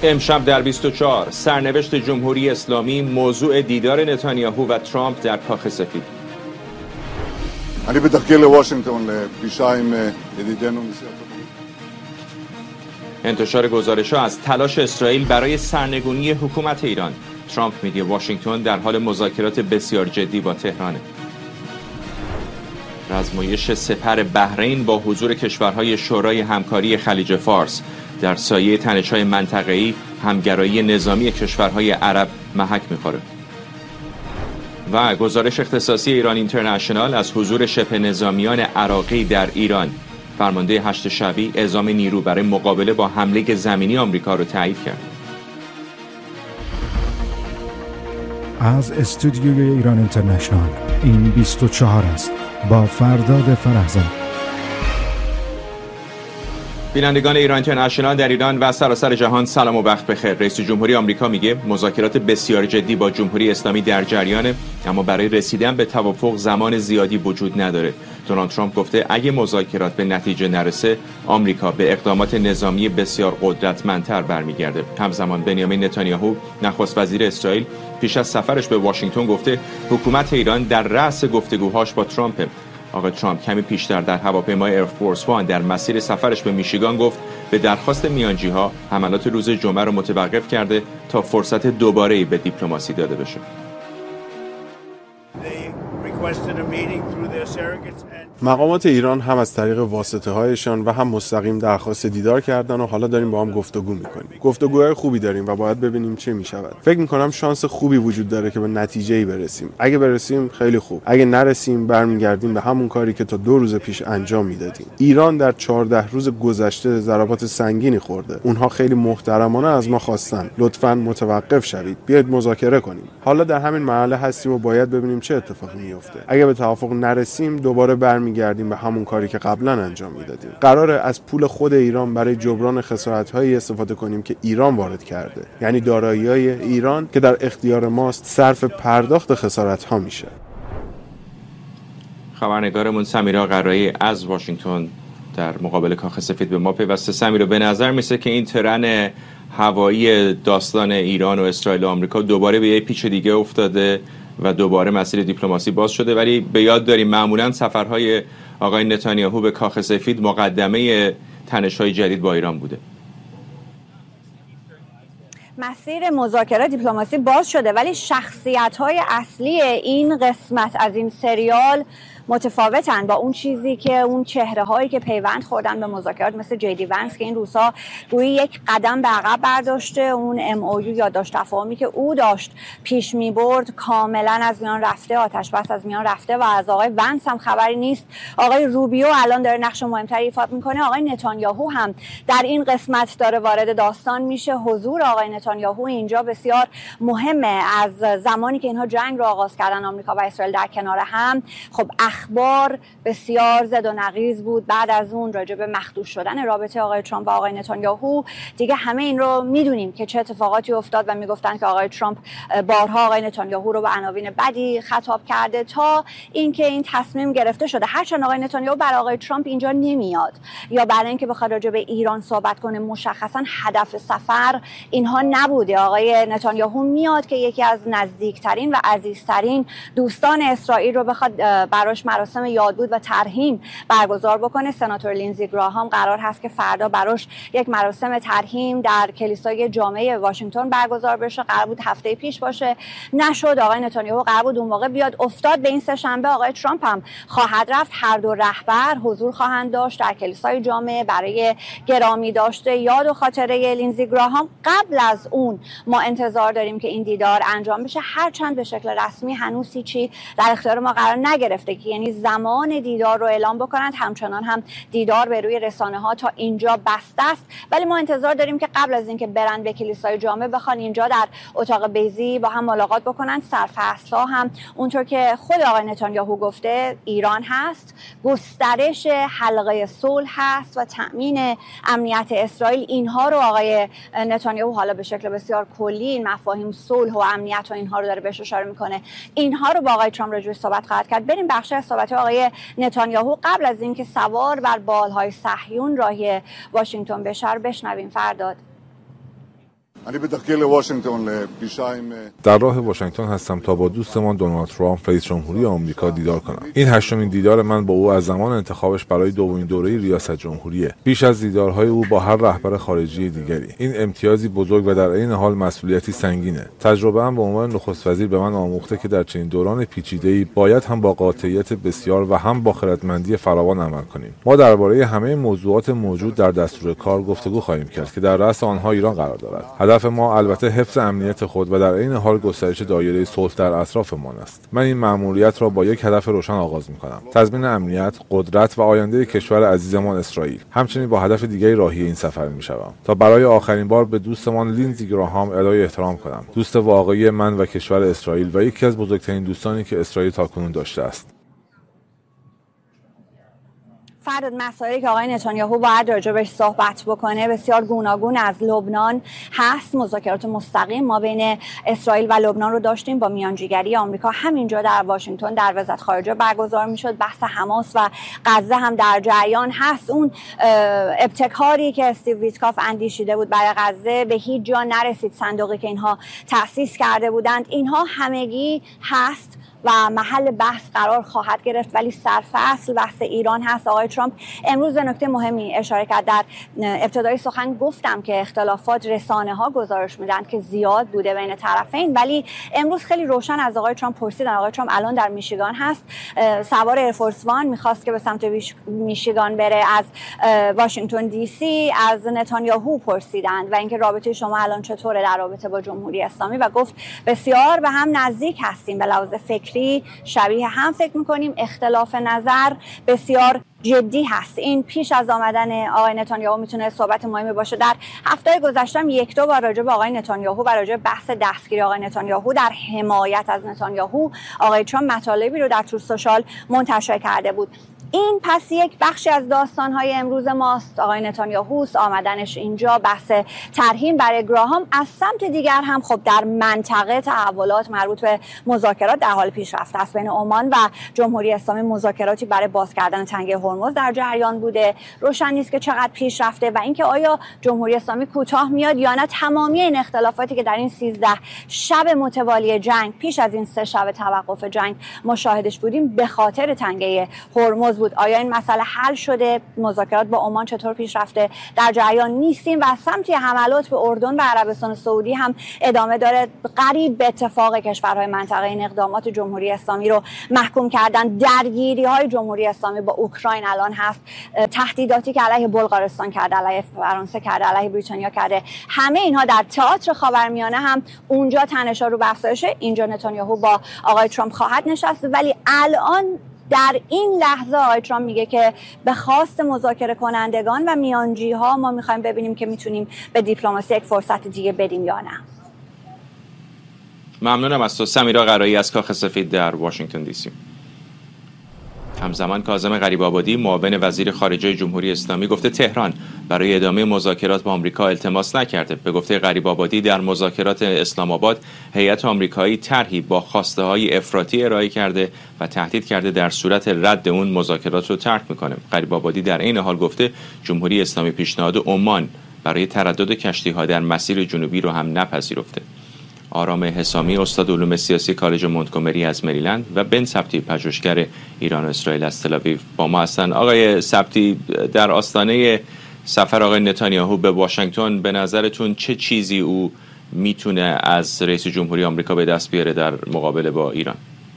امشب در 24 سرنوشت جمهوری اسلامی موضوع دیدار نتانیاهو و ترامپ در کاخ سفید. אני בדרכי לוושינגטון לפגישה עם ידידנו נשיא ארצות הברית. انتشار گزارش‌ها از تلاش اسرائیل برای سرنگونی حکومت ایران. ترامپ میگه واشنگتن در حال مذاکرات بسیار جدی با تهرانه. رزمایش سپر بحرین با حضور کشورهای شورای همکاری خلیج فارس در سایه تنش‌های منطقه‌ای همگرایی نظامی کشورهای عرب محک می‌خوره. و گزارش اختصاصی ایران اینترنشنال از حضور شبه نظامیان عراقی در ایران. فرمانده هشت شعبی اعزام نیرو برای مقابله با حمله زمینی آمریکا رو تایید کرد. از استودیوی ایران اینترنشنال این 24 است با فرداد فرهزاد. بینندگان ایران اینترنشنال در ایران و سراسر جهان سلام و وقت بخیر. رئیس جمهوری آمریکا میگه مذاکرات بسیار جدی با جمهوری اسلامی در جریانه، اما برای رسیدن به توافق زمان زیادی وجود نداره. دونالد ترامپ گفته اگه مذاکرات به نتیجه نرسه، آمریکا به اقدامات نظامی بسیار قدرتمندتر برمیگرده. همزمان بنیامین نتانیاهو نخست وزیر اسرائیل پیش از سفرش به واشنگتن گفته حکومت ایران در رأس گفتگوهاش با ترامپ. آقای ترامپ کمی پیشتر در هواپیمای ایرفورس وان در مسیر سفرش به میشیگان گفت به درخواست میانجی‌ها حملات روز جمعه را متوقف کرده تا فرصت دوباره‌ای به دیپلماسی داده بشه. مقامات ایران هم از طریق واسطه‌هایشان و هم مستقیم درخواست دیدار کردن و حالا داریم با هم گفتگو می‌کنیم. گفتگوهای خوبی داریم و باید ببینیم چه می‌شود. فکر می‌کنم شانس خوبی وجود داره که به نتیجه‌ای برسیم. اگه برسیم خیلی خوب. اگه نرسیم برمیگردیم به همون کاری که تا 2 روز پیش انجام میدادیم. ایران در 14 روز گذشته ضربات سنگینی خورده. اونها خیلی محترمانه از ما خواستن لطفاً متوقف شوید. بیاید مذاکره کنیم. حالا در همین مرحله هستیم و باید ببینیم چه اتفاقی میفته. اگه به توافق نرسیم دوباره برمیگردیم به همون کاری که قبلا انجام میدادیم. قراره از پول خود ایران برای جبران خسارت‌هایی استفاده کنیم که ایران وارد کرده. یعنی دارایی‌های ایران که در اختیار ماست صرف پرداخت خسارت‌ها میشه. خبرنگارمون سمیرا قرایی از واشنگتن در مقابل کاخ سفید به ما پیوسته. سمیرا، به نظر میسه که این ترن هوایی داستان ایران و اسرائیل و آمریکا دوباره به یه پیچ دیگه افتاده و دوباره مسیر دیپلماسی باز شده، ولی به یاد داریم معمولاً سفرهای آقای نتانیاهو به کاخ سفید مقدمه تنش‌های جدید با ایران بوده. مسیر مذاکرات دیپلماسی باز شده ولی شخصیت‌های اصلی این قسمت از این سریال متفاوتن با اون چیزی که اون چهره‌هایی که پیوند خوردن به مذاکرات، مثل جیدی ونس که این روزها گویی یک قدم به عقب برداشته. اون MOU یادداشت تفاهمی که او داشت پیش می‌برد کاملا از میان رفته، آتش بس از میان رفته و از آقای ونس هم خبری نیست. آقای روبیو الان داره نقش مهمتری ایفا می‌کنه. آقای نتانیاهو هم در این قسمت داره وارد داستان میشه. حضور آقای نتانیاهو اینجا بسیار مهمه. از زمانی که اینها جنگ رو آغاز کردن آمریکا و اسرائیل در کنار هم، خب اخبار بسیار زد و نقیض بود. بعد از اون راجع به مخدوش شدن رابطه آقای ترامپ و آقای نتانیاهو دیگه همه این رو میدونیم که چه اتفاقاتی افتاد و میگفتن که آقای ترامپ بارها آقای نتانیاهو رو به عناوین بدی خطاب کرده تا اینکه این تصمیم گرفته شده. هرچند آقای نتانیاهو برای آقای ترامپ اینجا نمیاد یا برای اینکه بخواد راجع به ایران صحبت کنه، مشخصا هدف سفر اینها نبوده. آقای نتانیاهو میاد که یکی از نزدیکترین و عزیزترین دوستان اسرائیل رو بخواد براش مراسم یادبود و ترحیم برگزار بکنه. سناتور لینزی گراهام قرار هست که فردا براش یک مراسم ترحیم در کلیسای جامعه واشنگتن برگزار بشه. قرار بود هفته پیش باشه، نشد. آقای نتانیاهو قرار بود اون موقع بیاد، افتاد به این سه شنبه. آقای ترامپ هم خواهد رفت. هر دو رهبر حضور خواهند داشت در کلیسای جامعه برای گرامی داشته یاد و خاطره لینزی گراهام. قبل از اون ما انتظار داریم که این دیدار انجام بشه، هرچند به شکل رسمی هنوز هیچی در اختیار ما قرار نگرفته که یعنی زمان دیدار رو اعلام بکنند. همچنان هم دیدار به روی رسانه ها تا اینجا بسته است، ولی ما انتظار داریم که قبل از اینکه برن به کلیسای جامعه بخوان اینجا در اتاق بیضی با هم ملاقات بکنن. سرفصل‌ها هم اونطور که خود آقای نتانیاهو گفته ایران هست، گسترش حلقه صلح هست و تأمین امنیت اسرائیل. اینها رو آقای نتانیاهو حالا به شکل بسیار کلی این مفاهیم صلح و امنیت و اینها رو داره بهش اشاره میکنه. اینها رو با آقای ترامپ راجعش صحبت خواهد کرد. بریم بخش از صحبت آقای نتانیاهو قبل از اینکه سوار بر بالهای صهیون راه واشنگتن بشه رو بشنویم. فرداد. אני בדרכי לוושינגטון לפגישה עם در راه واشنگتن هستم تا با دوستمان دونالد ترامپ رئیس جمهوری آمریکا دیدار کنم. این هشتمین دیدار من با او از زمان انتخابش برای دومین دوره ریاست جمهوریه. بیش از دیدارهای او با هر رهبر خارجی دیگری. این امتیازی بزرگ و در عین حال مسئولیتی سنگینه. تجربه‌ام به عنوان نخست وزیر به من آموخته که در چنین دوران پیچیده‌ای باید هم با قاطعیت بسیار و هم با خردمندی فراوان عمل کنیم. ما درباره همه موضوعات موجود در دستور کار گفتگو خواهیم کرد که در رأس آنها ایران قرار دارد. هدف ما البته حفظ امنیت خود و در عین حال گسترش دایره صلح در اطرافمان است. من این مأموریت را با یک هدف روشن آغاز می‌کنم: تضمین امنیت، قدرت و آینده کشور عزیزمان اسرائیل. همچنین با هدف دیگری راهی این سفر می‌شوم تا برای آخرین بار به دوستمان لینزی گراهام ادای احترام کنم. دوست واقعی من و کشور اسرائیل و یکی از بزرگترین دوستانی که اسرائیل تاکنون داشته است. فرداد، مسائلی که آقای نتانیاهو باید راجبش صحبت بکنه بسیار گوناگون. از لبنان هست. مذاکرات مستقیم ما بین اسرائیل و لبنان رو داشتیم با میانجیگری آمریکا. همینجا در واشنگتن در وزارت خارجه برگزار میشد. بحث حماس و غزه هم در جریان هست. اون ابتکاری که استیو ویتکاف اندیشیده بود برای غزه به هیچ جا نرسید. صندوقی که اینها تأسیس کرده بودند، اینها همگی هست و محل بحث قرار خواهد گرفت، ولی سرفصل بحث ایران هست. آقای ترامپ امروز نکته مهمی اشاره کرد. در ابتدای سخن گفتم که اختلافات رسانه‌ها گزارش میدن که زیاد بوده بین طرفین، ولی امروز خیلی روشن از آقای ترامپ پرسیدن. آقای ترامپ الان در میشیگان هست، سوار ایرفورس وان میخواست که به سمت میشیگان بره. از واشنگتن دی سی از نتانیاهو پرسیدند و اینکه رابطه شما الان چطوره در رابطه با جمهوری اسلامی، و گفت بسیار به هم نزدیک هستیم، به لحاظ فکری شبیه هم فکر میکنیم، اختلاف نظر بسیار جدی هست. این پیش از آمدن آقای نتانیاهو میتونه صحبت مهمی باشه. در هفته گذشته یک دو بار راجع به آقای نتانیاهو و راجع به بحث دستگیری آقای نتانیاهو در حمایت از نتانیاهو آقای ترامپ مطالبی رو در تور سوشال منتشر کرده بود. این پس یک بخشی از داستان‌های امروز ماست. آقای نتانیاهوست، آمدنش اینجا، بحث ترحیم برای گراهام. از سمت دیگر هم خب در منطقه تحولات مربوط به مذاکرات در حال پیشرفت است. بین عمان و جمهوری اسلامی مذاکراتی برای باز کردن تنگه هرمز در جریان بوده. روشن نیست که چقدر پیشرفته و اینکه آیا جمهوری اسلامی کوتاه میاد یا نه. تمامی این اختلافاتی که در این 13 شب متوالی جنگ پیش از این 3 شب توقف جنگ مشاهدش بودیم به خاطر تنگه هرمز بود. آیا این مسئله حل شده؟ مذاکرات با عمان چطور پیش رفته؟ در جریان نیستیم. و سمتی حملات به اردن و عربستان سعودی هم ادامه داره. قریب به اتفاق کشورهای منطقه این اقدامات جمهوری اسلامی رو محکوم کردن. درگیری‌های جمهوری اسلامی با اوکراین الان هست. تهدیداتی که علیه بلغارستان کرده، علیه فرانسه کرده، علیه بریتانیا کرده، همه اینها در تئاتر خاورمیانه هم اونجا تنش‌ها رو افزایشه. اینجا نتانیاهو با آقای ترامپ خواهد نشست، ولی الان در این لحظه آقای ترامپ میگه که به خواست مذاکره کنندگان و میانجی ها ما میخوایم ببینیم که میتونیم به دیپلماسی یک فرصت دیگه بدیم یا نه. ممنونم از تو. سمیرا قرایی از کاخ سفید در واشنگتن دی سی. همزمان کاظم غریب‌آبادی معاون وزیر خارجه جمهوری اسلامی گفته تهران برای ادامه مذاکرات با آمریکا التماس نکرده. به گفته غریب‌آبادی در مذاکرات اسلام آباد هیئت آمریکایی طرحی با خواسته‌های افراطی ارائه کرده و تهدید کرده در صورت رد اون مذاکرات رو ترک میکنه. غریب‌آبادی در این حال گفته جمهوری اسلامی پیشنهاد عمان برای تردد کشتی‌ها در مسیر جنوبی رو هم نپذیرفته. آرام حسامی استاد علوم سیاسی کالج مونتگومری از مریلند و بن سبتی پژوهشگر ایران و اسرائیل از تل آویو با ما هستند. آقای سبتی، در آستانه سفر آقای نتانیاهو به واشنگتن به نظرتون چه چیزی او میتونه از رئیس جمهوری آمریکا به دست بیاره در مقابله با ایران؟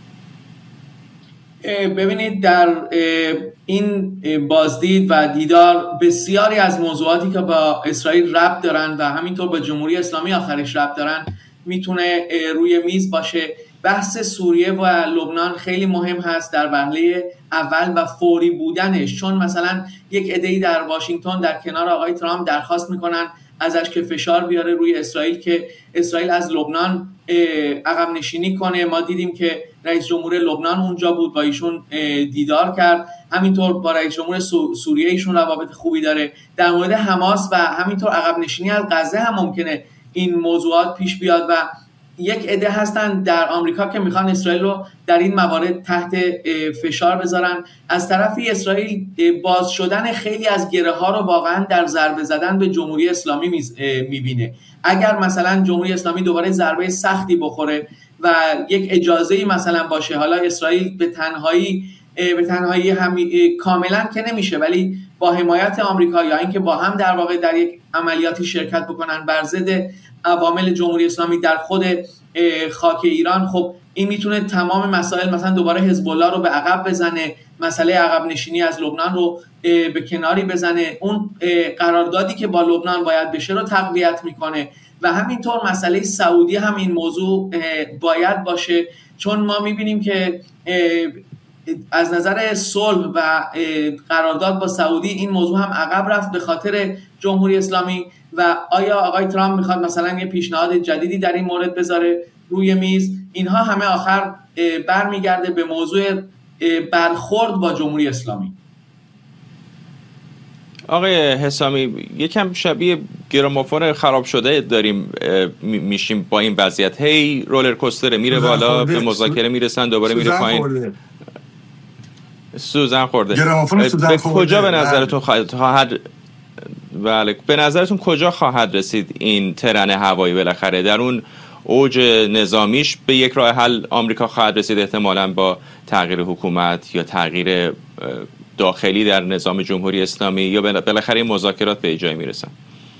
ببینید، در این بازدید و دیدار بسیاری از موضوعاتی که با اسرائیل ربط دارن و همینطور با جمهوری اسلامی آخرش ربط دارن میتونه روی میز باشه. بحث سوریه و لبنان خیلی مهم هست در وهله اول و فوری بودنش، چون مثلا یک عده‌ای در واشنگتن در کنار آقای ترامپ درخواست میکنن ازش که فشار بیاره روی اسرائیل که اسرائیل از لبنان عقب نشینی کنه. ما دیدیم که رئیس جمهور لبنان اونجا بود، با ایشون دیدار کرد. همینطور با رئیس جمهور سوریه ایشون روابط خوبی داره. در مورد حماس و همینطور عقب نشینی از غزه هم ممکنه این موضوعات پیش بیاد و یک عده هستن در آمریکا که میخوان اسرائیل رو در این موارد تحت فشار بذارن. از طرفی اسرائیل باز شدن خیلی از گره ها رو واقعا در ضربه زدن به جمهوری اسلامی میبینه. اگر مثلا جمهوری اسلامی دوباره ضربه سختی بخوره و یک اجازه‌ای مثلا باشه، حالا اسرائیل به تنهایی کاملا که نمیشه، ولی با حمایت آمریکا یا اینکه با هم در واقع در یک عملیاتی شرکت بکنن بر ضد عوامل جمهوری اسلامی در خود خاک ایران، خب این میتونه تمام مسائل مثلا دوباره حزب الله رو به عقب بزنه، مسئله عقب نشینی از لبنان رو به کناری بزنه، اون قراردادی که با لبنان باید بشه رو تقویت میکنه و همینطور مسئله سعودی هم این موضوع باید باشه، چون ما میبینیم که از نظر صلح و قرارداد با سعودی این موضوع هم عقب رفت به خاطر جمهوری اسلامی. و آیا آقای ترامپ میخواد مثلا یه پیشنهاد جدیدی در این مورد بذاره روی میز؟ اینها همه آخر برمیگرده به موضوع برخورد با جمهوری اسلامی. آقای حسامی، یکم شبیه گرامافون خراب شده داریم میشیم با این وضعیت. هی رولر کوستر میره بالا، به مذاکره میرسن، دوباره میره پایین. سوزن خورده. به کجا به نظرتون خواهد بله، به نظرتون کجا خواهد رسید این ترن هوایی؟ بالاخره در اون اوج نظامیش به یک راه حل آمریکا خواهد رسید، احتمالاً با تغییر حکومت یا تغییر داخلی در نظام جمهوری اسلامی، یا بالاخره این مذاکرات به جای میرسن؟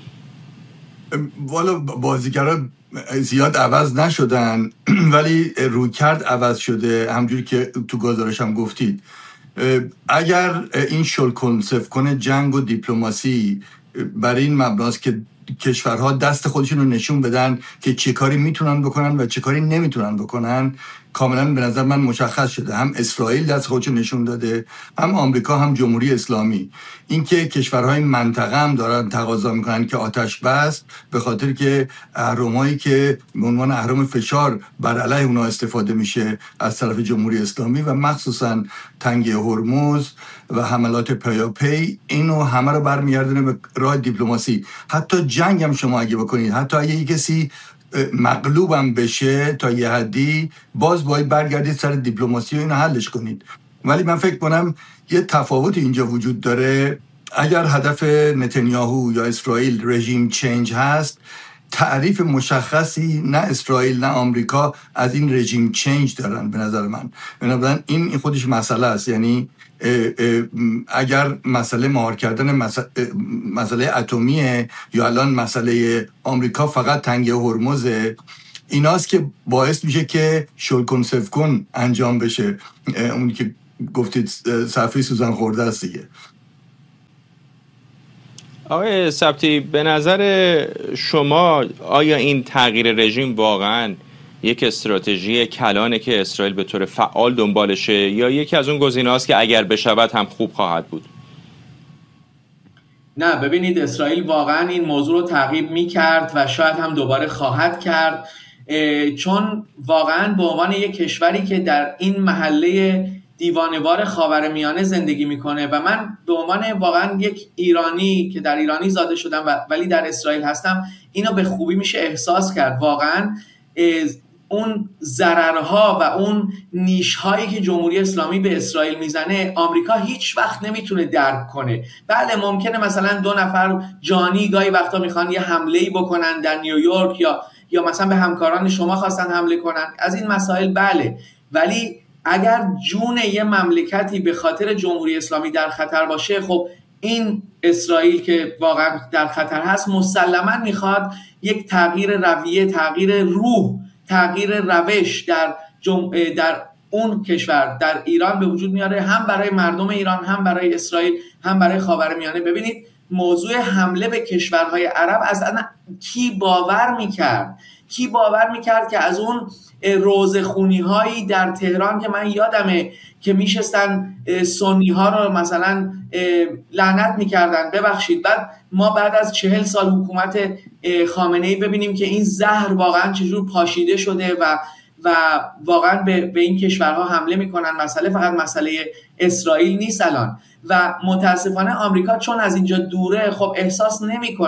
والا بازیگرا زیاد عوض نشدن ولی رویکرد عوض شده، همجوری که تو گزارشم گفتید. اگر این شلکنسفکن جنگ و دیپلماسی برای این مبناست که کشورها دست خودشون رو نشون بدن که چه کاری میتونن بکنن و چه کاری نمیتونن بکنن، کاملا به نظر من مشخص شده. هم اسرائیل دست خودشو نشون داده، هم آمریکا، هم جمهوری اسلامی. اینکه کشورهای منطقه هم دارن تقاضا میکنن که آتش بس، به خاطر که اهرمایی که به عنوان اهرم فشار بر علیه اونا استفاده میشه از طرف جمهوری اسلامی و مخصوصا تنگه هرمز و حملات پیاپی، اینو همه رو برمیگردونه به راه دیپلماسی. حتی جنگ هم شما اگه بکنید، حتی اگه کسی مغلوبم بشه تا یه حدی، باز باید برگردید سر دیپلماسی و اینو حلش کنید. ولی من فکر کنم یه تفاوت اینجا وجود داره. اگر هدف نتانیاهو یا اسرائیل رژیم چنج هست، تعریف مشخصی نه اسرائیل نه آمریکا از این رژیم چنج دارن به نظر من. بنابراین این خودش مسئله است. یعنی اگر مسئله مهار کردن مسئله اتمیه یا الان مسئله آمریکا فقط تنگه هرمزه، ایناست که باعث میشه که شلکن سفکن انجام بشه. اونی که گفتید صفحه سوزن خورده است دیگه. آقای سبتی، به نظر شما آیا این تغییر رژیم واقعاً یک استراتژی کلانه که اسرائیل به طور فعال دنبالشه، یا یکی از اون گزینه‌هاست که اگر بشود هم خوب خواهد بود؟ نه، ببینید، اسرائیل واقعا این موضوع رو تعقیب می‌کرد و شاید هم دوباره خواهد کرد، چون واقعا به عنوان یک کشوری که در این محله دیوانه‌وار خاورمیانه زندگی میکنه و من به عنوان واقعا یک ایرانی که در ایرانی زاده شدم ولی در اسرائیل هستم، اینو به خوبی میشه احساس کرد. واقعا اون ضررها و اون نیش‌هایی که جمهوری اسلامی به اسرائیل میزنه، آمریکا هیچ وقت نمیتونه درک کنه. بله، ممکنه مثلا 2 نفر جانی گاهی وقتا میخوان یه حمله‌ای بکنن در نیویورک یا مثلا به همکاران شما خواستن حمله کنن، از این مسائل بله، ولی اگر جون یه مملکتی به خاطر جمهوری اسلامی در خطر باشه، خب این اسرائیل که واقعا در خطر هست مسلماً میخواد یک تغییر رویه، تغییر روح، تغییر روش در اون کشور، در ایران به وجود میاره، هم برای مردم ایران، هم برای اسرائیل، هم برای خاورمیانه. ببینید، موضوع حمله به کشورهای عرب اصلا کی باور میکرد که از اون روزخونی هایی در تهران که من یادمه که میشستن سنی ها رو مثلا لعنت میکردن، ببخشید، ما بعد از 40 سال حکومت خامنه‌ای ببینیم که این زهر واقعا چجور پاشیده شده و واقعا به این کشورها حمله میکنن. مسئله فقط مسئله اسرائیل نیست الان، و متاسفانه آمریکا چون از اینجا دوره، خب احساس نمیکنه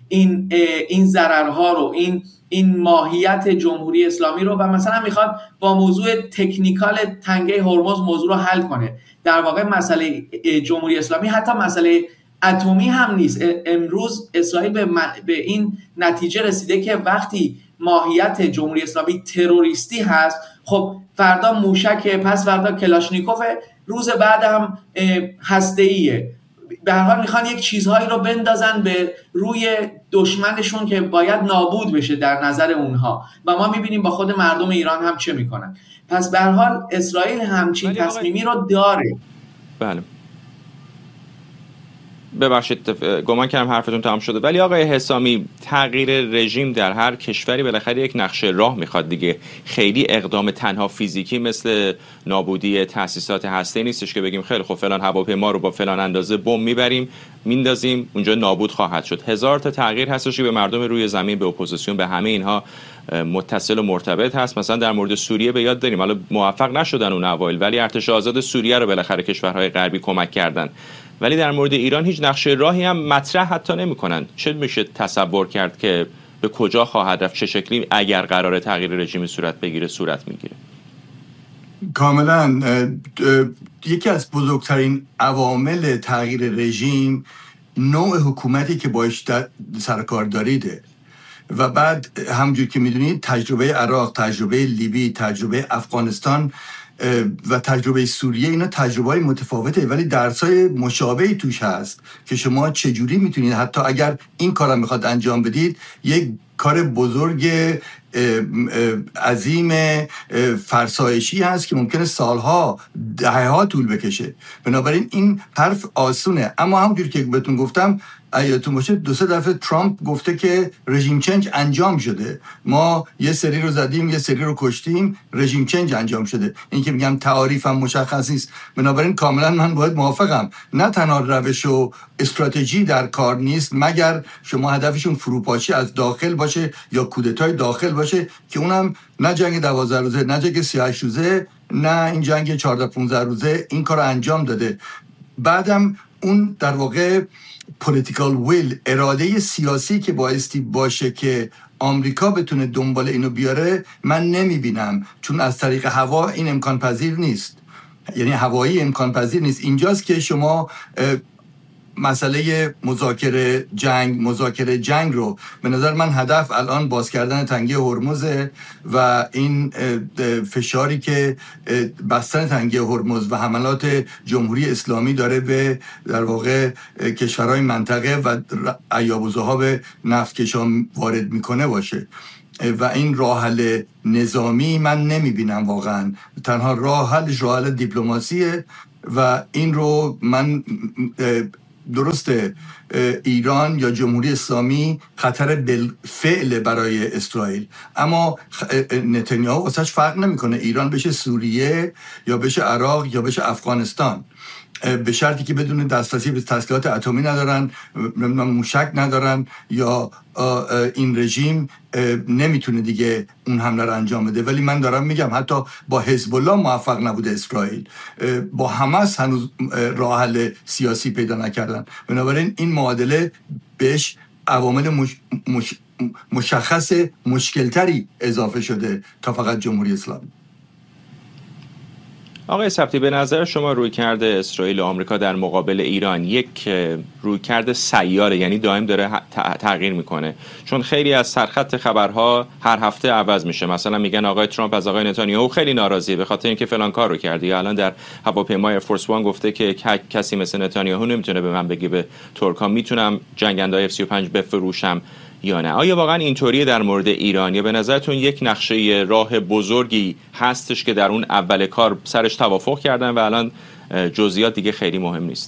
این ضررها رو، این ماهیت جمهوری اسلامی رو، و مثلا میخواد با موضوع تکنیکال تنگه هرمز موضوع رو حل کنه. در واقع مسئله جمهوری اسلامی حتی مسئله اتمی هم نیست. امروز اسرائیل به این نتیجه رسیده که وقتی ماهیت جمهوری اسلامی تروریستی هست، خب فردا موشک، پس فردا کلاشنیکوف، روز بعد هم هسته‌ایه. به هر حال میخوان یک چیزهایی رو بندازن به روی دشمنشون که باید نابود بشه در نظر اونها، و ما میبینیم با خود مردم ایران هم چه میکنن. پس به هر حال اسرائیل همچین تصمیمی رو داره. بله، ببخشید گمان کردم حرفتون تمام شده. ولی آقای حسامی، تغییر رژیم در هر کشوری بالاخره یک نقشه راه میخواد دیگه. خیلی اقدام تنها فیزیکی مثل نابودی تأسیسات هسته‌ای نیستش که بگیم خیلی خب فلان هواپیما رو با فلان اندازه بمب میبریم میندازیم اونجا نابود خواهد شد. هزار تا تغییر هستش که به مردم روی زمین، به اپوزیسیون، به همه اینها متصل و مرتبط هست. مثلا در مورد سوریه به یاد داریم، حالا موفق نشدن اون اوایل، ولی ارتش آزاد سوریه رو بالاخره کشورهای غربی کمک کردن. ولی در مورد ایران هیچ نقشه راهی هم مطرح حتی نمی‌کنن. چه میشه تصور کرد که به کجا خواهد رفت؟ چه شکلی اگر قراره تغییر رژیم صورت بگیره صورت میگیره؟ کاملا یکی از بزرگترین عوامل تغییر رژیم نوع حکومتی که باش سرکار داریده، و بعد همونجور که میدونید تجربه عراق، تجربه لیبی، تجربه افغانستان و تجربه سوریه، اینا تجربه‌های متفاوته ولی درسای مشابهی توش هست که شما چجوری میتونید حتی اگر این کارا میخواد انجام بدید، یک کار بزرگ عظیم فرسایشی هست که ممکنه سالها، دهه‌ها طول بکشه. بنابراین این حرف آسونه. اما همونجور که بهتون گفتم، یادتون باشه 2-3 دفعه ترامپ گفته که رژیم چنج انجام شده. ما یه سری رو زدیم، یه سری رو کشتیم، رژیم چنج انجام شده. این که میگم تعاریف هم مشخص نیست. بنابراین کاملا من باید موافقم. نه تنها روش و استراتژی در کار نیست، مگر شما هدفشون فروپاشی از داخل باشه یا کودتای داخل باشه که اونم نه جنگ 12 روزه، نه جنگ 38 روزه، نه این جنگ 14-15 روزه این کار انجام داده. بعدم اون در واقع political will، اراده سیاسی که بایستی باشه که آمریکا بتونه دنبال اینو بیاره، من نمیبینم، چون از طریق هوا این امکان پذیر نیست. یعنی هوایی امکان پذیر نیست. اینجاست که شما مسئله مذاکره جنگ رو، به نظر من هدف الان باز کردن تنگه هرمز و این فشاری که بستن تنگه هرمز و حملات جمهوری اسلامی داره به در واقع کشورهای منطقه و ایاب و ذهاب نفتکشا وارد میکنه باشه. و این راه حل نظامی من نمیبینم واقعا. تنها راه حل دیپلماسیه و این رو من درسته ایران یا جمهوری اسلامی خطر بالفعل برای اسرائیل، اما نتانیاهو واسش فرق نمیکنه ایران بشه سوریه یا بشه عراق یا بشه افغانستان، به شرطی که بدون دسترسی به تسلیحات اتمی ندارن، موشک ندارن، یا این رژیم نمیتونه دیگه اون حمله رو انجام بده. ولی من دارم میگم حتی با حزب الله موفق نبوده اسرائیل، با حماس هنوز راه حل سیاسی پیدا نکردن. بنابراین این معادله بهش عوامل مشخص مشکلتری اضافه شده تا فقط جمهوری اسلامی. آقای سبتی، به نظر شما رویکرد اسرائیل و آمریکا در مقابل ایران یک رویکرد سیاله، یعنی دائم داره تغییر میکنه؟ چون خیلی از سرخط خبرها هر هفته عوض میشه. مثلا میگن آقای ترامپ از آقای نتانیاهو خیلی ناراضیه به خاطر اینکه فلان کار رو کرده، یا الان در هواپیمای فورس وان گفته که کسی مثل نتانیاهو نمیتونه به من بگه به ترکا میتونم جنگنده‌های F-35 بفروشم یا نه. آیا واقعا اینطوریه در مورد ایران، یا به نظرتون یک نقشه راه بزرگی هستش که در اون اول کار سرش توافق کردن و الان جزئیات دیگه خیلی مهم نیست؟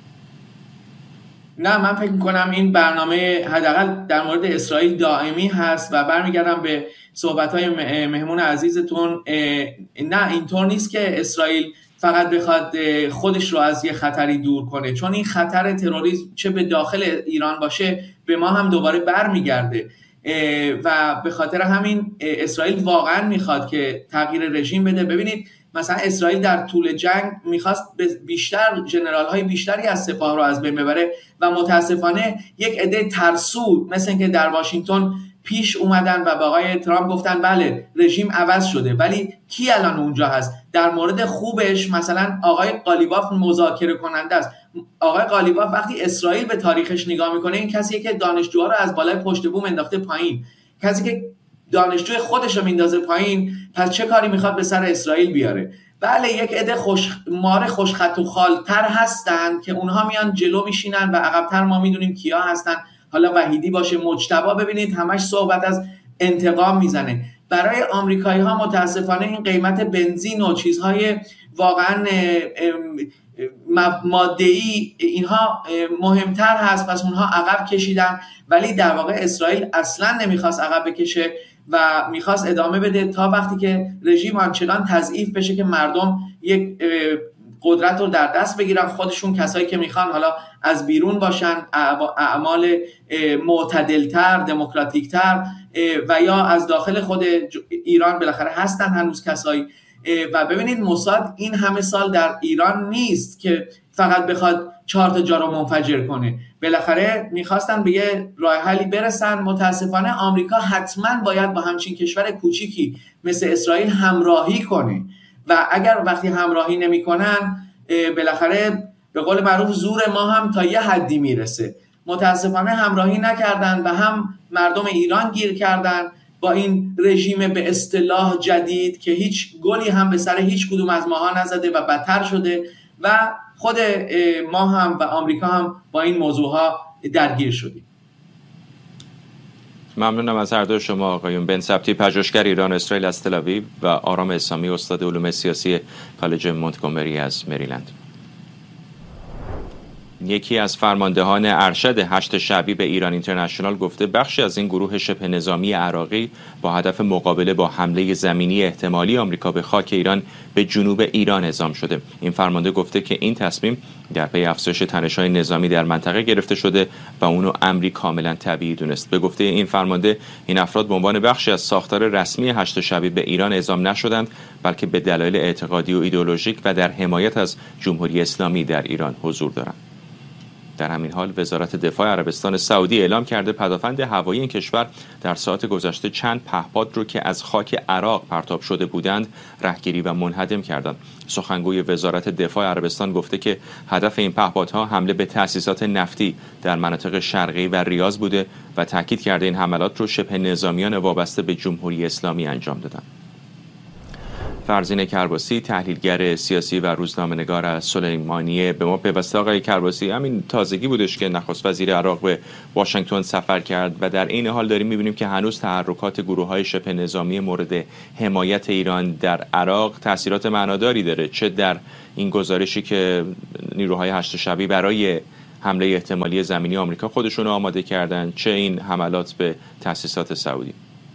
نه، من فکر میکنم این برنامه حداقل در مورد اسرائیل دائمی هست و برمیگردم به صحبت‌های مهمون عزیزتون. نه، اینطور نیست که اسرائیل فقط بخواد خودش رو از یه خطری دور کنه، چون این خطر تروریسم چه به داخل ایران باشه به ما هم دوباره برمیگرده و به خاطر همین اسرائیل واقعا میخواد که تغییر رژیم بده. ببینید مثلا اسرائیل در طول جنگ میخواست بیشتر ژنرال‌های بیشتری از سپاه رو از بین ببره و متاسفانه یک عده ترسو مثل اینکه در واشنگتن پیش اومدن و با آقای ترامپ گفتن بله رژیم عوض شده، ولی کی الان اونجا هست؟ در مورد خوبش مثلا آقای قالیباف مذاکره کننده است. آقای قالیباف وقتی اسرائیل به تاریخش نگاه میکنه این کسیه که دانشجوها رو از بالای پشت بوم انداخته پایین، کسی که دانشجوی خودش رو میندازه پایین، پس چه کاری میخواد به سر اسرائیل بیاره؟ بله یک عده خوش خط و خالتر هستن که اونها میان جلو میشینن و عقب‌تر ما میدونیم کیا هستن، حالا وحیدی باشه، مجتبی، ببینید همش صحبت از انتقام میزنه. برای آمریکایی‌ها متاسفانه این قیمت بنزین و چیزهای واقعا ماده‌ای اینها مهمتر هست، پس اونها عقب کشیدن، ولی در واقع اسرائیل اصلا نمیخواست عقب بکشه و میخواست ادامه بده تا وقتی که رژیم آنچنان تضعیف بشه که مردم یک قدرت رو در دست بگیرن، خودشون کسایی که میخوان حالا از بیرون باشن، اعمال معتدلتر، دموکراتیکتر و یا از داخل خود ایران بالاخره هستن هنوز کسایی. و ببینید موساد این همه سال در ایران نیست که فقط بخواد 4 جا رو منفجر کنه، بالاخره میخواستن به یه راه حلی برسن. متاسفانه آمریکا حتما باید با همچین کشور کوچیکی مثل اسرائیل همراهی کنه و اگر وقتی همراهی نمی‌کنن بالاخره به قول معروف زور ما هم تا یه حدی میرسه. متاسفانه همراهی نکردن و هم مردم ایران گیر کردن با این رژیم به اصطلاح جدید که هیچ گلی هم به سر هیچ کدوم از ماها نزده و بدتر شده و خود ما هم و آمریکا هم با این موضوعها درگیر شدیم. ممنونم از هر دو شما آقایون. بن سبتی، پژوهشگر ایران اسرائیل از تل‌آویو و آرام اسلامی، استاد علوم سیاسی کالج مونتگومری از مریلند. یکی از فرماندهان ارشد 8 شعبی به ایران اینترنشنال گفته بخشی از این گروه شبه نظامی عراقی با هدف مقابله با حمله زمینی احتمالی آمریکا به خاک ایران به جنوب ایران اعزام شده. این فرمانده گفته که این تصمیم در پی افزایش تنش‌های نظامی در منطقه گرفته شده و اونو امری کاملا طبیعی دونست. به گفته این فرمانده این افراد به عنوان بخشی از ساختار رسمی 8 شعبی به ایران اعزام نشدند، بلکه به دلایل اعتقادی و ایدئولوژیک و در حمایت از جمهوری اسلامی در ایران حضور دارند. در همین حال وزارت دفاع عربستان سعودی اعلام کرده پدافند هوایی این کشور در ساعات گذشته چند پهپاد رو که از خاک عراق پرتاب شده بودند رهگیری و منهدم کردند. سخنگوی وزارت دفاع عربستان گفته که هدف این پهپادها حمله به تأسیسات نفتی در مناطق شرقی و ریاض بوده و تاکید کرده این حملات رو شبه نظامیان وابسته به جمهوری اسلامی انجام دادند. فرزین کرباسی، تحلیلگر سیاسی و روزنامه‌نگار از سلیمانیه، به ما پیوسته. آقای کرباسی، همین تازگی بودش که نخست وزیر عراق به واشنگتن سفر کرد و در این حال داریم می‌بینیم که هنوز تحرکات گروه‌های شبه نظامی مورد حمایت ایران در عراق تأثیرات معناداری داره، چه در این گزارشی که نیروهای 8 شعبی برای حمله احتمالی زمینی آمریکا خودشون آماده کردن، چه این حملات به تأسیسات سعودی.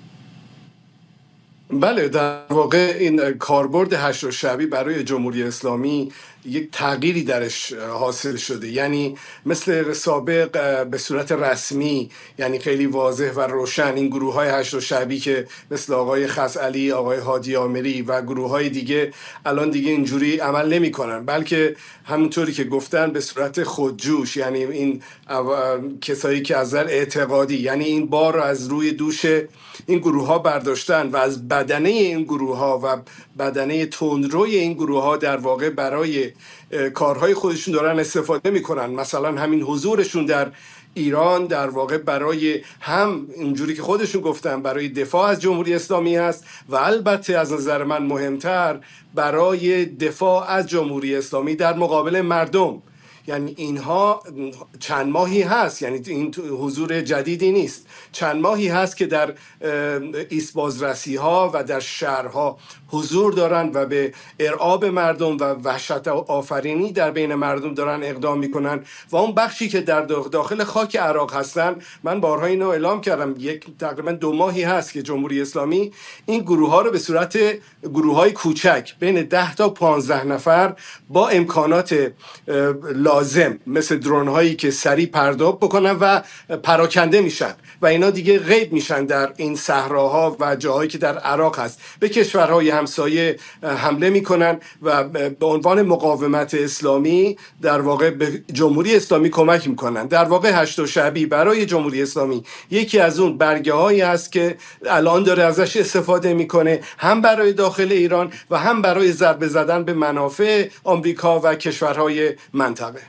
بله، در واقع این کاربرد 8 شعبی برای جمهوری اسلامی یک تغییری درش حاصل شده، یعنی مثل سابق به صورت رسمی، یعنی خیلی واضح و روشن این گروه های 8 شعبی که مثل آقای خزعلی، آقای هادی آمری و گروه های دیگه الان دیگه اینجوری عمل نمی کنن، بلکه همونطوری که گفتن به صورت خودجوش، یعنی این کسایی که از نظر اعتقادی، یعنی این بار رو از روی دوش این گروه ها برداشتن و از بدنه این گروه ها و بدنه تندروی این گروه ها در واقع برای کارهای خودشون دارن استفاده میکنن. مثلا همین حضورشون در ایران در واقع برای هم اینجوری که خودشون گفتن برای دفاع از جمهوری اسلامی هست و البته از نظر من مهمتر برای دفاع از جمهوری اسلامی در مقابل مردم. یعنی اینها چند ماهی هست، یعنی این حضور جدیدی نیست، چند ماهی هست که در ایست بازرسی ها و در شهرها حضور دارن و به ارعاب مردم و وحشت آفرینی در بین مردم دارن اقدام میکنن و اون بخشی که در داخل خاک عراق هستن، من بارها اینو اعلام کردم، تقریبا 2 ماهی هست که جمهوری اسلامی این گروه ها رو به صورت گروه های کوچک بین 10 تا 15 نفر با امکانات لازم مثل درون هایی که سریع پرتاب بکنن و پراکنده میشن و اینا دیگه غیب میشن در این صحراها و جاهایی که در عراق هست، به کشورهای همسایه حمله میکنن و به عنوان مقاومت اسلامی در واقع به جمهوری اسلامی کمک میکنن. در واقع هشت شعبی برای جمهوری اسلامی یکی از اون برگه هایی هست که الان داره ازش استفاده میکنه، هم برای داخل ایران و هم برای ضربه زدن به منافع آمریکا و کشورهای منطقه.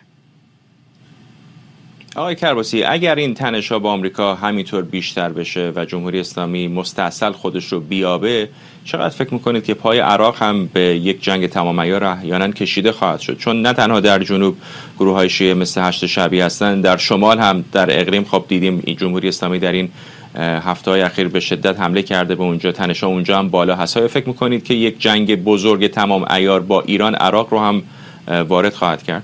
آقای کرباسی، اگر این تنش‌ها با آمریکا همینطور بیشتر بشه و جمهوری اسلامی مستاصل خودش رو بیابه، چقدر فکر میکنید که پای عراق هم به یک جنگ تمام عیار احیانا کشیده خواهد شد؟ چون نه تنها در جنوب گروه‌های شیعه مثل هشت شعبی هستن، در شمال هم در اقلیم خب دیدیم جمهوری اسلامی در این هفته‌های اخیر به شدت حمله کرده به اونجا، تنش‌ها اونجا هم بالا هست. آیا فکر میکنید که یک جنگ بزرگ تمام عیار با ایران عراق رو هم وارد خواهد کرد؟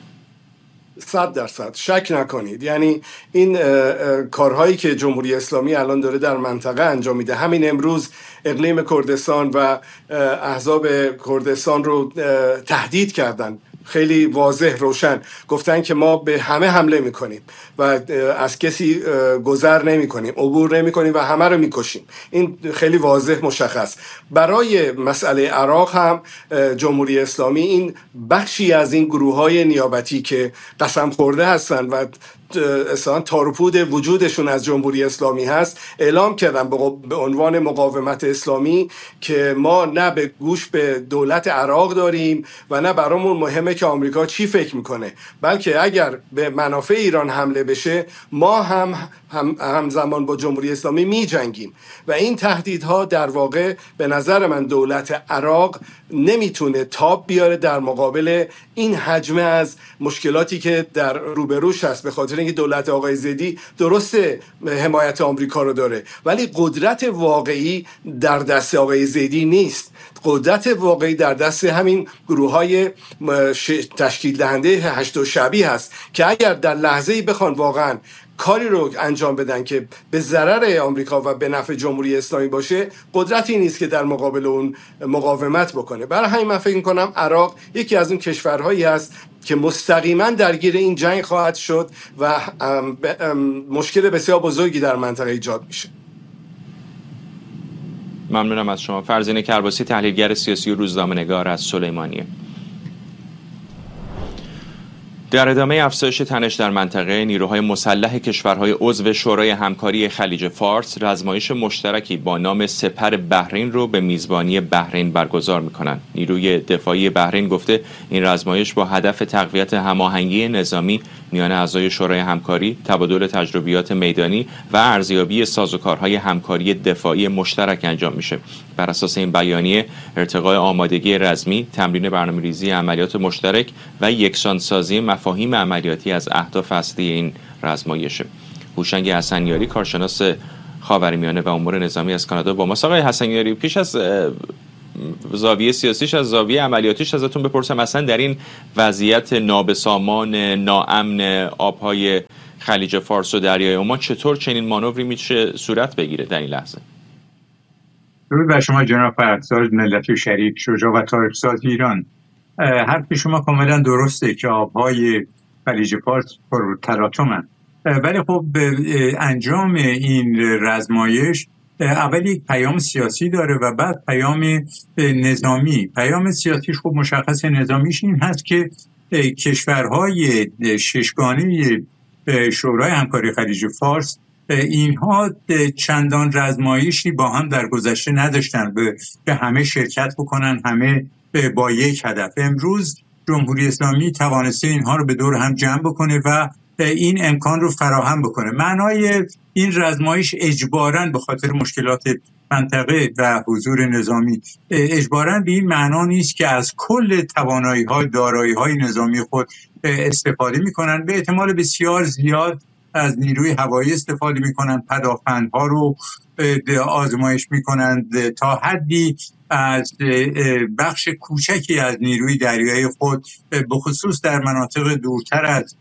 100% شک نکنید. یعنی این کارهایی که جمهوری اسلامی الان داره در منطقه انجام میده، همین امروز اقلیم کردستان و احزاب کردستان رو تهدید کردن، خیلی واضح روشن گفتن که ما به همه حمله میکنیم و از کسی گذر نمیکنیم، عبور نمیکنیم و همه رو میکشیم. این خیلی واضح مشخص. برای مسئله عراق هم جمهوری اسلامی این بخشی از این گروه‌های نیابتی که قسم خورده هستن و اصلا تارپود وجودشون از جمهوری اسلامی هست، اعلام کردن به عنوان مقاومت اسلامی که ما نه به گوش به دولت عراق داریم و نه برامون مهمه که آمریکا چی فکر میکنه، بلکه اگر به منافع ایران حمله بشه ما همزمان با جمهوری اسلامی می جنگیم. و این تهدیدها در واقع به نظر من دولت عراق نمیتونه تاب بیاره در مقابل این حجم از مشکلاتی که در روبروش هست، به خاطر اینکه دولت آقای زیدی درسته حمایت آمریکا رو داره ولی قدرت واقعی در دست آقای زیدی نیست. قدرت واقعی در دست همین گروه‌های تشکیل دهنده هشت شعبی هست که اگر در لحظه‌ای بخوان واقعاً کاری رو انجام بدن که به ضرر آمریکا و به نفع جمهوری اسلامی باشه، قدرتی نیست که در مقابل اون مقاومت بکنه. برای همین من فکر می‌کنم عراق یکی از اون کشورهایی هست که مستقیما درگیر این جنگ خواهد شد و مشکل بسیار بزرگی در منطقه ایجاد میشه. ممنونم از شما. فرزین کرباسی، تحلیلگر سیاسی و روزنامه‌نگار از سلیمانیه. در ادامه افزایش تنش در منطقه، نیروهای مسلح کشورهای عضو شورای همکاری خلیج فارس رزمایش مشترکی با نام سپر بحرین رو به میزبانی بحرین برگزار می‌کنند. نیروی دفاعی بحرین گفته این رزمایش با هدف تقویت هماهنگی نظامی میان اعضای شورای همکاری، تبادل تجربیات میدانی و ارزیابی سازوکارهای همکاری دفاعی مشترک انجام میشه. بر اساس این بیانیه، ارتقاء آمادگی رزمی، تمرین برنامه‌ریزی عملیات مشترک و یکسانسازی مفاهیم عملیاتی از اهداف اصلی این رزمایشه. هوشنگ حسنیاری، کارشناس خاورمیانه و امور نظامی از کانادا با ماست. آقای حسنیاری، پیش از زاویه سیاسیش از زاویه عملیاتیش ازتون بپرسم، اصلا در این وضعیت نابسامان ناامن آبهای خلیج فارس و دریای عمان چطور چنین مانوری میشه صورت بگیره در این لحظه؟ درود بر شما جناب فرزاد، ملت شریک، شجاع و تاریخ‌ساز ایران. حرف شما کاملا درسته که آبهای خلیج فارس پر تلاطم‌اند، ولی خب انجام این رزمایش اول یک پیام سیاسی داره و بعد پیام نظامی. پیام سیاسیش خب مشخص، نظامیش این هست که کشورهای ششگانه شورای همکاری خلیج فارس اینها چندان رزمایشی با هم در گذشته نداشتن که همه شرکت بکنن، همه با یک هدف. امروز جمهوری اسلامی توانسته اینها رو به دور هم جمع بکنه و این امکان رو فراهم بکنه. معنای این رزمایش اجباراً به خاطر مشکلات منطقه و حضور نظامی اجباراً به این معنا نیست که از کل توانایی‌های دارایی‌های نظامی خود استفاده می‌کنن. به احتمال بسیار زیاد از نیروی هوایی استفاده می‌کنن، پدافندها رو آزمایش می‌کنند، تا حدی از بخش کوچکی از نیروی دریایی خود به خصوص در مناطق دورتر از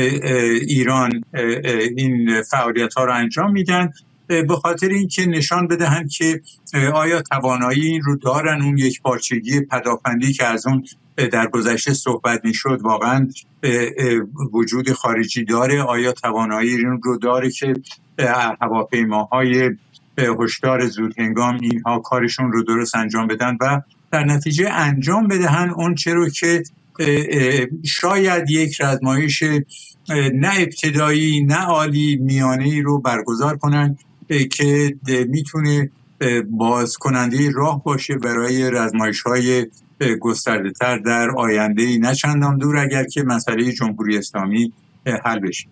ایران این فعالیت‌ها رو انجام میدن، به خاطر اینکه نشان بدهند که آیا توانایی این رو دارن، اون یک پارچگی پدافندی که از اون در گذشته صحبت میشد واقعا وجود خارجی داره؟ آیا توانایی این رو داره که هواپیماهای هشدار زودهنگام اینها کارشون رو درست انجام بدن و در نتیجه انجام بدهن اون چه رو که شاید یک آزمایش نه ابتدایی نه عالی میانه‌ای رو برگزار کنن که میتونه باز کننده راه باشه برای آزمایش‌های گسترده‌تر در آینده‌ای نه چندان دور اگر که مسئله جمهوری اسلامی حل بشه.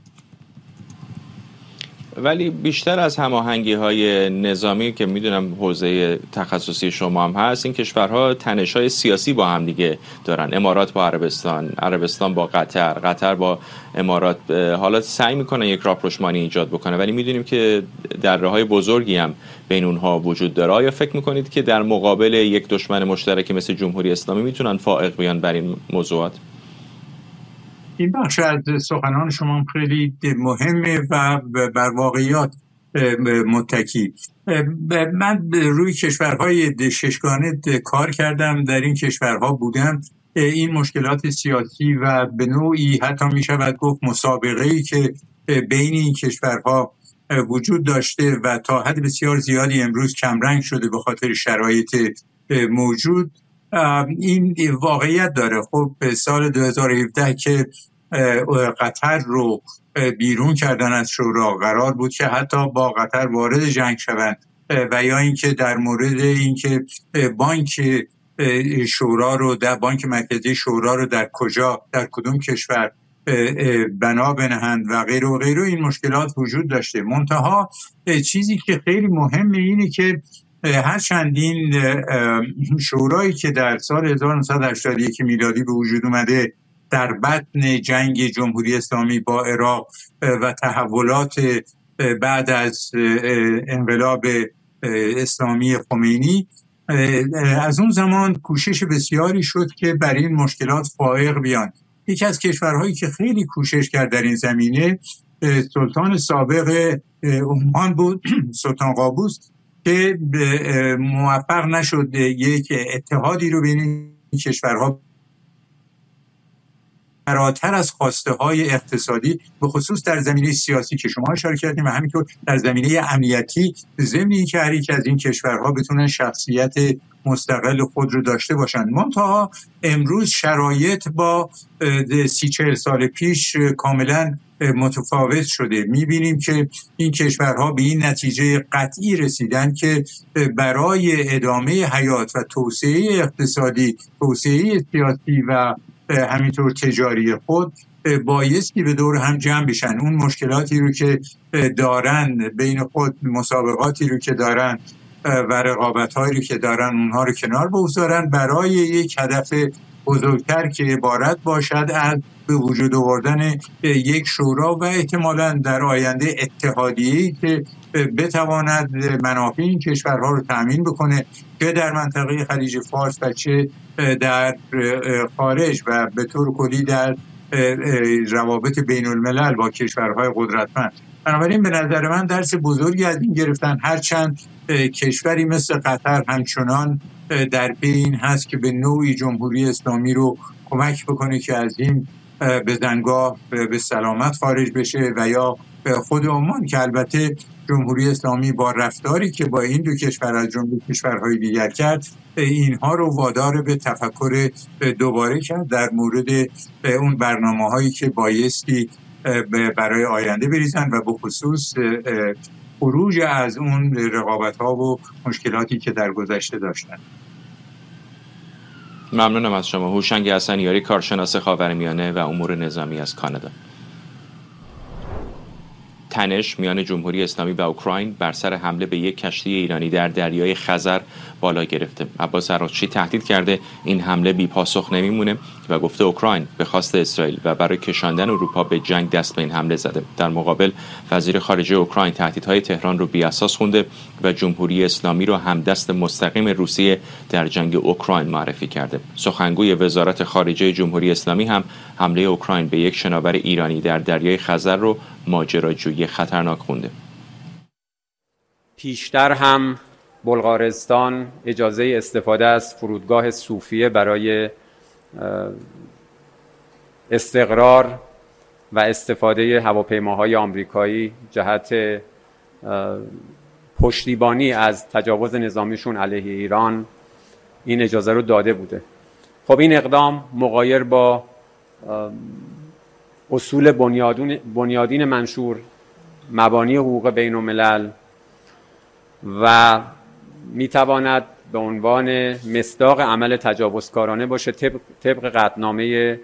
ولی بیشتر از هماهنگی‌های نظامی که میدونم حوزه تخصصی شما هم هست، این کشورها تنش‌های سیاسی با هم دیگه دارن. امارات با عربستان، عربستان با قطر، قطر با امارات. حالا سعی میکنن یک راپروشمانی ایجاد بکنه ولی میدونیم که دره‌های بزرگی هم بین اونها وجود داره. آیا فکر میکنید که در مقابل یک دشمن مشترک مثل جمهوری اسلامی میتونن فائق بیان بر این موضوعات؟ این بخش از سخنان شما خیلی مهمه و بر واقعیات متکی. من روی کشورهای ششگانه کار کردم، در این کشورها بودم. این مشکلات سیاسی و به نوعی حتی می شود گفت مسابقه‌ای که بین این کشورها وجود داشته و تا حد بسیار زیادی امروز کمرنگ شده به خاطر شرایط موجود، این واقعیت داره. خب سال 2017 که قطر رو بیرون کردن از شورا، قرار بود که حتی با قطر وارد جنگ شوند و یا اینکه در مورد اینکه بانک شورا رو در بانک مرکزی شورا رو در کدوم کشور بنا بنهند و غیره و غیره، این مشکلات وجود داشته. منتها چیزی که خیلی مهمه اینه که هرچند این شورایی که در سال 1981 میلادی به وجود اومده در بطن جنگ جمهوری اسلامی با عراق و تحولات بعد از انقلاب اسلامی خمینی، از اون زمان کوشش بسیاری شد که بر این مشکلات فائق بیان. یکی از کشورهایی که خیلی کوشش کرد در این زمینه سلطان سابق عمان بود، سلطان قابوس، که موفق نشد یک اتحادی رو بین این کشورها فراتر از خواسته های اقتصادی به خصوص در زمینه سیاسی که شما اشاره کردیم و همینطور در زمینه امنیتی، ضمن اینکه هر یک از این کشورها بتونن شخصیت مستقل خود رو داشته باشند. منتها امروز شرایط با 30-40 سال پیش کاملا متفاوت شده. می‌بینیم که این کشورها به این نتیجه قطعی رسیدن که برای ادامه حیات و توسعه اقتصادی، توسعه سیاسی و همینطور تجاری خود بایستی به دور هم جمع بشن. اون مشکلاتی رو که دارن بین خود، مسابقاتی رو که دارن و رقابت‌هایی رو که دارن، اونها رو کنار بگذارن برای یک هدف بزرگتر که عبارت باشد از به وجود آوردن یک شورا و احتمالاً در آینده اتحادیه‌ای که بتواند منافع این کشورها رو تأمین بکنه، که در منطقه خلیج فارس و چه در خارج و به طور کلی در روابط بین الملل با کشورهای قدرتمند. بنابراین به نظر من درس بزرگی از این گرفتن، هرچند کشوری مثل قطر همچنان در پی این هست که به نوعی جمهوری اسلامی رو کمک بکنه که از این بزنگاه به سلامت خارج بشه، و یا خود عمان که البته جمهوری اسلامی با رفتاری که با این دو کشور از جمله کشورهای دیگر کرد، اینها رو وادار به تفکر دوباره کرد در مورد اون برنامه‌هایی که بایستی برای آینده بریزن و به خصوص خروج از اون رقابت‌ها و مشکلاتی که در گذشته داشتن. ممنونم از شما. هوشنگ حسنیاری، کارشناس خاورمیانه و امور نظامی از کانادا. تنش میان جمهوری اسلامی و اوکراین بر سر حمله به یک کشتی ایرانی در دریای خزر بالا گرفته. عباس عراقچی تهدید کرده این حمله بی پاسخ نمیمونه و گفته اوکراین به خواست اسرائیل و برای کشاندن اروپا به جنگ دست به این حمله زده. در مقابل وزیر خارجه اوکراین تهدیدهای تهران رو بی اساس خونده و جمهوری اسلامی رو همدست مستقیم روسیه در جنگ اوکراین معرفی کرده. سخنگوی وزارت خارجه جمهوری اسلامی هم حمله اوکراین به یک شناور ایرانی در دریای خزر رو ماجراجویی خطرناک خونده. پیشتر هم بلغارستان اجازه استفاده از فرودگاه صوفیه برای استقرار و استفاده هواپیماهای آمریکایی جهت پشتیبانی از تجاوز نظامیشون علیه ایران این اجازه رو داده بوده. خب این اقدام مغایر با اصول بنیادین منشور، مبانی حقوق بین الملل و میتواند به عنوان مصداق عمل تجاوزکارانه باشه طبق قطعنامه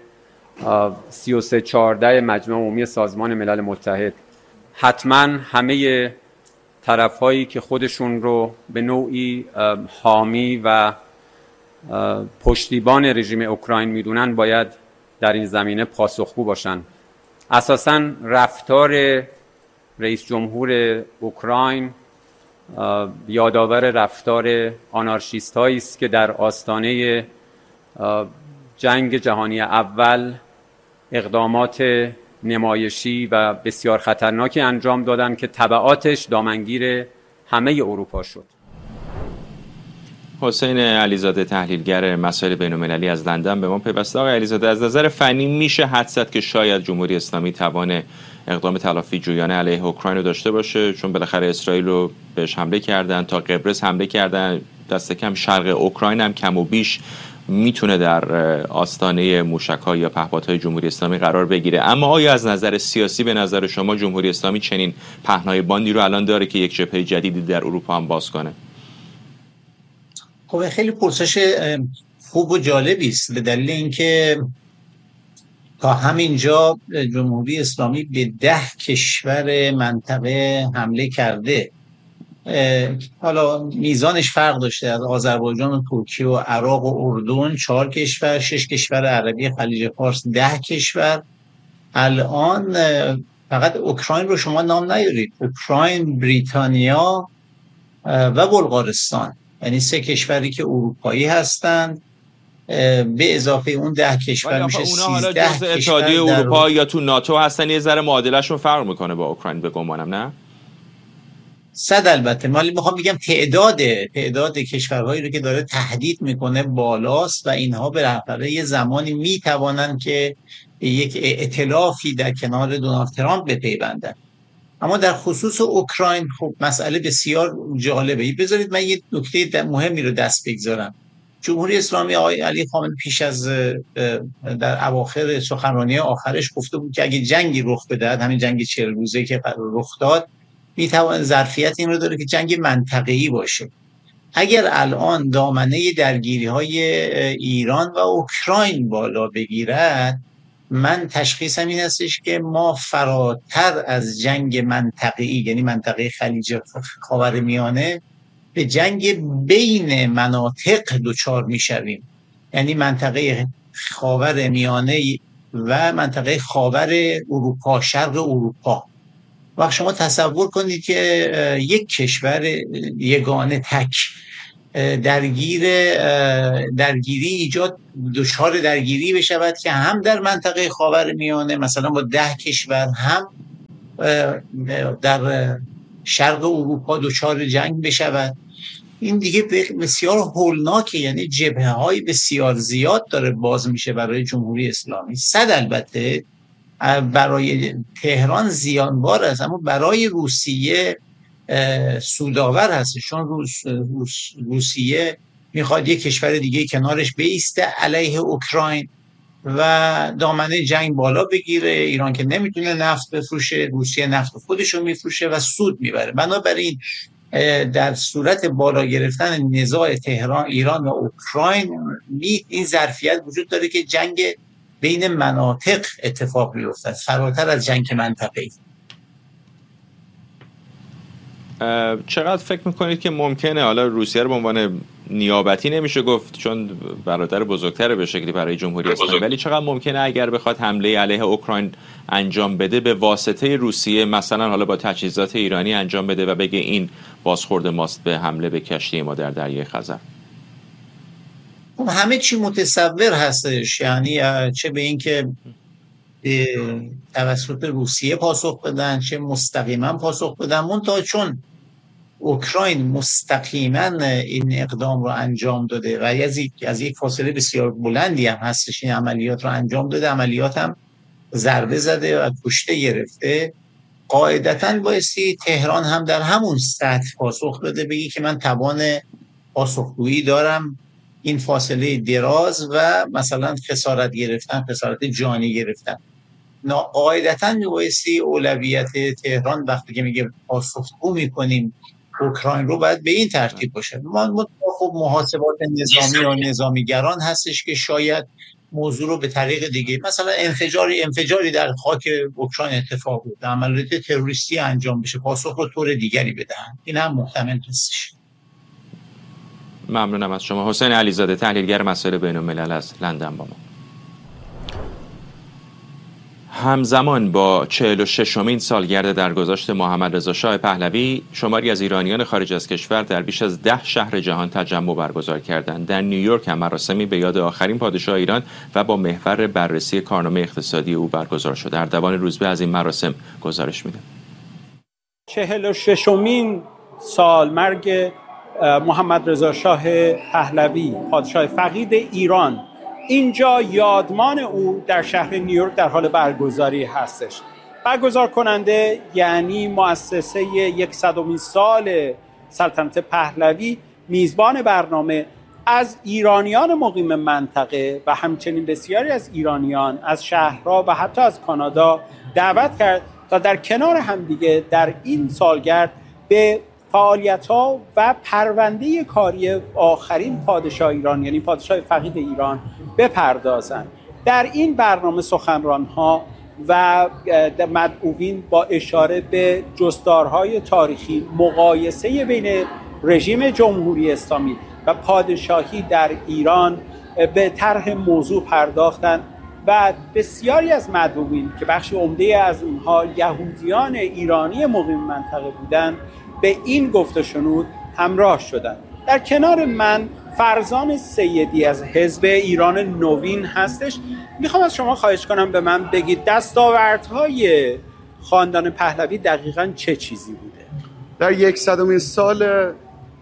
3314 مجمع عمومی سازمان ملل متحد. حتما همه طرف‌هایی که خودشون رو به نوعی حامی و پشتیبان رژیم اوکراین میدونن باید در این زمینه پاسخگو باشن. اساساً رفتار رئیس جمهور اوکراین یادآور رفتار آنارشیست هایی است که در آستانه جنگ جهانی اول اقدامات نمایشی و بسیار خطرناکی انجام دادن که تبعاتش دامنگیر همه اروپا شد. حسین علیزاده، تحلیلگر مسائل بین‌المللی از لندن به ما پیوسته. آقای علیزاده، از نظر فنی میشه حدس زد که شاید جمهوری اسلامی توان اقدام تلافی جویانه علیه اوکراین رو داشته باشه، چون بالاخره اسرائیل رو بهش حمله کردن، تا قبرس حمله کردن، دست کم شرق اوکراین هم کم و بیش میتونه در آستانه موشک‌ها یا پهپادهای جمهوری اسلامی قرار بگیره. اما آیا از نظر سیاسی به نظر شما جمهوری اسلامی چنین پهنای باندی رو الان داره که یک جبهه جدیدی در اروپا هم باز کنه؟ خب خیلی پرسش خوب و جالبی است، به دلیل اینکه تا همینجا جمهوری اسلامی به 10 کشور منطقه حمله کرده. حالا میزانش فرق داشته، از آذربایجان و ترکیه و عراق و اردن 4 کشور، 6 کشور عربی خلیج فارس 10 کشور. الان فقط اوکراین رو شما نام نیارید، اوکراین، بریتانیا و بلغارستان، یعنی 3 کشوری که اروپایی هستند، به اضافه اون 10 کشور میشه 13 کشور. جز اتحادیه اروپا یا تو ناتو هستن، یه ذره معادلهشون فرق میکنه با اوکراین به گمانم، نه؟ 100 البته. من میخوام بگم تعداد کشورهایی رو که داره تهدید میکنه بالاست و اینها به رهبره یه زمانی میتوانن که یک ائتلافی در کنار دونالد ترامپ بپیوندن. اما در خصوص اوکراین خب مسئله بسیار جالبه. بذارید من یه نکته مهمی رو دست بگذارم. جمهوری اسلامی آقای علی خامنه‌ای پیش از در اواخر سخنرانی آخرش گفته بود که اگه جنگی رخ بدهد، همین جنگ 40 روزه که رخ داد، میتوان ظرفیت این رو داره که جنگ منطقه‌ای باشه. اگر الان دامنه درگیری‌های ایران و اوکراین بالا بگیرد، من تشخیصم این هستش که ما فراتر از جنگ منطقه‌ای، یعنی منطقه خلیج خاورمیانه، به جنگ بین مناطق دچار میشویم. یعنی منطقه خاورمیانه و منطقه خاور اروپا، شرق اروپا. وقت شما تصور کنید که یک کشور یگانه تک درگیری ایجاد دچار درگیری بشود که هم در منطقه خاورمیانه مثلا با 10 کشور، هم در شرق اروپا دچار جنگ بشود، این دیگه بسیار هولناکه. یعنی جبهه‌های بسیار زیاد داره باز میشه برای جمهوری اسلامی. 100 البته برای تهران زیانبار است، اما برای روسیه سودآور هست، چون روسیه میخواد یک کشور دیگه کنارش بایسته علیه اوکراین و دامنه جنگ بالا بگیره. ایران که نمیتونه نفت بفروشه، روسیه نفت خودشو میفروشه و سود میبره. بنابراین در صورت بالا گرفتن نزاع تهران، ایران و اوکراین، این ظرفیت وجود داره که جنگ بین مناطق اتفاق بیفتد، فراتر از جنگ منطقه‌ای. چقدر فکر میکنید که ممکنه، حالا روسیه رو به عنوان نیابتی نمیشه گفت چون برادر بزرگتره به شکلی برای جمهوری اسلامی، ولی چقدر ممکنه اگر بخواد حمله علیه اوکراین انجام بده به واسطه روسیه، مثلا حالا با تجهیزات ایرانی انجام بده و بگه این بازخورد ماست به حمله به کشتی ما در دریای خزر؟ همه چی متصور هستش، یعنی چه به این که توسط روسیه پاسخ بدن، چه مستقیما پاسخ بدن. منتها چون اوکراین مستقیما این اقدام رو انجام داده و از یک فاصله بسیار بلندی هم هستش این عملیات رو انجام داده، عملیات هم ضربه زده و کشته گرفته، قاعدتاً بایستی تهران هم در همون سطح پاسخ بده، بگی که من توان پاسخگویی دارم این فاصله دراز و مثلا خسارت گرفتن، خسارت جانی گرفتن. قاعدتاً بایستی اولویت تهران وقتی که میگه پاسخگو میکنیم اوکراین رو باید به این ترتیب باشه. خب محاسبات نظامی و نظامیگران هستش که شاید موضوع رو به طریق دیگه، مثلا انفجاری در خاک اوکراین اتفاق بیفته، عملیات تروریستی انجام بشه، پاسخ رو طور دیگری بدهن، این هم محتمل هستش. ممنونم از شما. حسین علیزاده، تحلیلگر مسائل بین‌الملل از لندن با ما. همزمان با 46مین سالگرد درگذشت محمد رضا شاه پهلوی، شماری از ایرانیان خارج از کشور در بیش از 10 شهر جهان تجمع برگزار کردند. در نیویورک هم مراسمی به یاد آخرین پادشاه ایران و با محور بررسی کارنامه اقتصادی او برگزار شد. اردوان روزبه از این مراسم گزارش میده. 46مین سالمرگ محمد رضا شاه پهلوی، پادشاه فقید ایران، اینجا یادمان او در شهر نیویورک در حال برگزاری هستش. برگزار کننده یعنی مؤسسه 100مین سال سلطنت پهلوی، میزبان برنامه از ایرانیان مقیم منطقه و همچنین بسیاری از ایرانیان از شهرها و حتی از کانادا دعوت کرد تا در کنار همدیگه در این سالگرد به فعالیت‌ها و پرونده کاری آخرین پادشاه ایران یعنی پادشاه فقید ایران بپردازند. در این برنامه سخنران‌ها و مدعوین با اشاره به جستارهای تاریخی، مقایسه بین رژیم جمهوری اسلامی و پادشاهی در ایران به طرح موضوع پرداختند و بسیاری از مدعوین که بخش عمده از اونها یهودیان ایرانی مقیم منطقه بودند به این گفت و شنود همراه شدند. در کنار من فرزان سیدی از حزب ایران نوین هستش. میخوام از شما خواهش کنم به من بگید دستاوردهای خاندان پهلوی دقیقاً چه چیزی بوده؟ در 100مین سال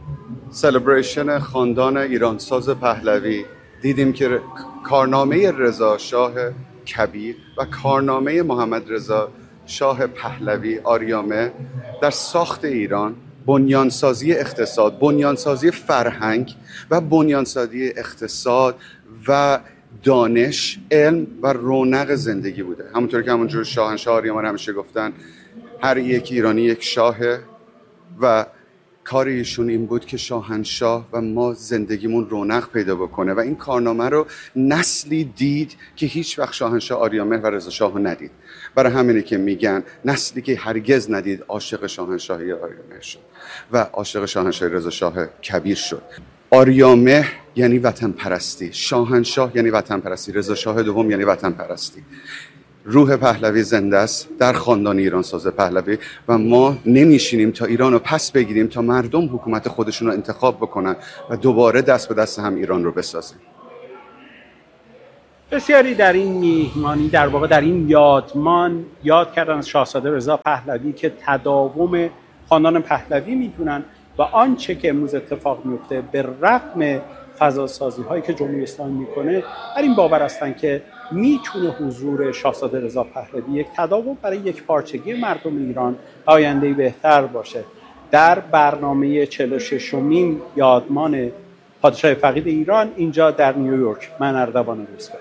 سلبریشن خاندان ایرانساز پهلوی دیدیم که کارنامه رضا شاه کبیر و کارنامه محمد رضا شاه پهلوی آریامه در ساخت ایران، بنیانسازی اقتصاد، بنیانسازی فرهنگ و بنیانسازی اقتصاد و دانش، علم و رونق زندگی بوده. همونطور که همونجور شاهنشاه آریامه همیشه گفتن هر یک ایرانی یک شاهه و کار ایشون این بود که شاهنشاه و ما زندگیمون رونق پیدا بکنه و این کارنامه رو نسلی دید که هیچ وقت شاهنشاه آریامه و رضا شاه رو ندید. برای همینه که میگن نسلی که هرگز ندید عاشق شاهنشاهی آریامه شد و عاشق شاهنشاهی رضا شاه کبیر شد. آریامه یعنی وطن پرستی، شاهنشاه یعنی وطن پرستی، رضا شاه دوم یعنی وطن پرستی. روح پهلوی زنده است در خاندان ایرانساز پهلوی و ما نمیشینیم تا ایران رو پس بگیریم تا مردم حکومت خودشون رو انتخاب بکنن و دوباره دست به دست هم ایران رو بسازیم. بسیاری در این میهمانی در واقع در این یادمان یاد کردن از شاهزاده رضا پهلوی که تداوم خاندان پهلوی میدونن و آنچه که امروز اتفاق میفته به رغم فضاسازی هایی که جمهوری اسلامی میکنه بر این باور هستن که میتونه حضور شاهزاده رضا پهلوی یک تداوم برای یک پارچگی مردم ایران آینده‌ای بهتر باشه. در برنامه 46مین یادمان پادشاه فقید ایران اینجا در نیویورک، من اردوان روزبه.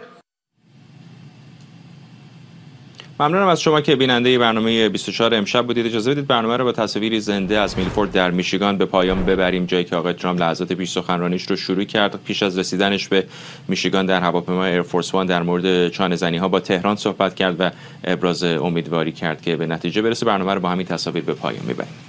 ممنونم از شما که بیننده برنامه 24 امشب بودید. اجازه بدید برنامه رو با تصاویری زنده از میلفورد در میشیگان به پایان ببریم، جایی که آقای ترامپ لحظات پیش سخنرانیش رو شروع کرد. پیش از رسیدنش به میشیگان در هواپیمای ایرفورس وان در مورد چانه‌زنی‌ها با تهران صحبت کرد و ابراز امیدواری کرد که به نتیجه برسه. برنامه رو با همین تصاویر به پایان میبریم.